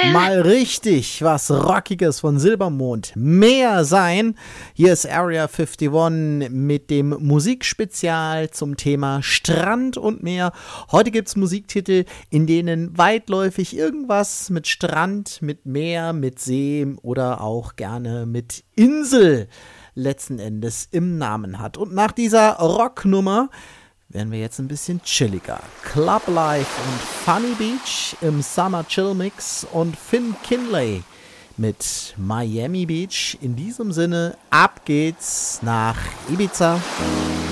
Mal richtig was Rockiges von Silbermond. Mehr sein. Hier ist Area 51 mit dem Musikspezial zum Thema Strand und Meer. Heute gibt es Musiktitel, in denen weitläufig irgendwas mit Strand, mit Meer, mit See oder auch gerne mit Insel letzten Endes im Namen hat. Und nach dieser Rocknummer werden wir jetzt ein bisschen chilliger. Club Life und Funny Beach im Summer Chill Mix und Finn Kinley mit Miami Beach. In diesem Sinne, ab geht's nach Ibiza.